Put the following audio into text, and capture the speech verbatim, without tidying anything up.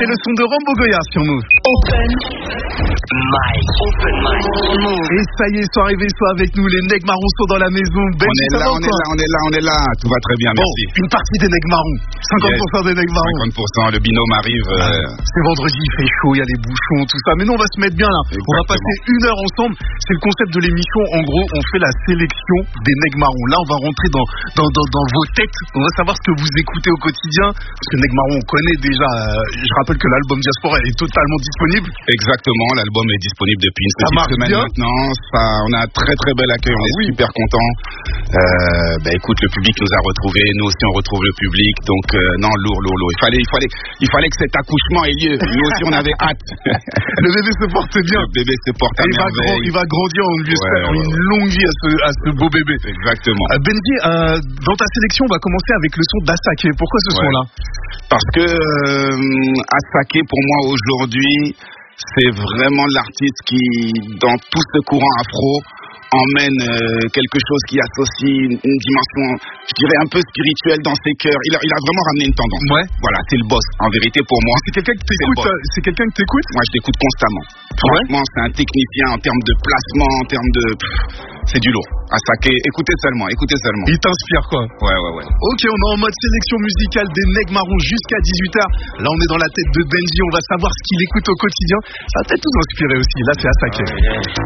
C'est le son de Rambo Goya sur Move. Open mic. Open mic. Move. Et ça y est, soit arrivés, soit avec nous. Les Nègres Marrons sont dans la maison. Ben, on est là, on est là, on est là, on est là. Tout va très bien, bon, merci. Une partie des Nègres Marrons. cinquante pour cent yes. Des Nègres Marrons. cinquante pour cent, le binôme arrive. Euh... C'est vendredi, il fait chaud, il y a les bouchons, tout ça. Mais nous, on va se mettre bien là. Exactement. On va passer une heure ensemble. C'est le concept de l'émission. En gros, on fait la sélection des Nègres Marrons. Là, on va rentrer dans, dans, dans, dans vos têtes. On va savoir ce que vous écoutez au quotidien. Parce que Nègres Marrons, on connaît déjà. Euh, je rappelle que l'album Diaspora est totalement disponible. Exactement, l'album est disponible depuis une petite semaine bien. Maintenant. Ça, on a un très très bel accueil, on ah, est oui. super contents. Euh, bah, écoute, le public nous a retrouvés, nous aussi on retrouve le public. Donc euh, non, lourd, lourd, lourd. Il fallait, il fallait, il fallait que cet accouchement ait lieu. Nous aussi on avait hâte. Le bébé se porte bien. Le bébé se porte à il va, grand, il va grandir, on lui espère ouais, ouais, une ouais. longue vie à ce, à ce beau bébé. Exactement. Euh, Benji, euh, dans ta sélection, on va commencer avec le son d'Asake. Pourquoi ce ouais. son-là? Parce que euh, Asake, pour moi aujourd'hui, c'est vraiment l'artiste qui, dans tout ce courant afro, emmène euh, quelque chose qui associe une, une dimension, je dirais, un peu spirituelle dans ses cœurs. Il a, il a vraiment ramené une tendance. Ouais. Voilà, c'est le boss, en vérité, pour moi. C'est quelqu'un que t'écoutes, c'est quelqu'un que t'écoutes? Moi, je l'écoute constamment. Franchement, ouais. c'est un technicien en termes de placement, en termes de... Pff, c'est du lourd. Asake, écoutez seulement, écoutez seulement. Il t'inspire, quoi. Ouais, ouais, ouais. Ok, on est en mode sélection musicale des Nègres Marrons jusqu'à dix-huit heures. Là, on est dans la tête de Benji, on va savoir ce qu'il écoute au quotidien. Ça va peut-être nous inspirer aussi. Là, c'est Asake.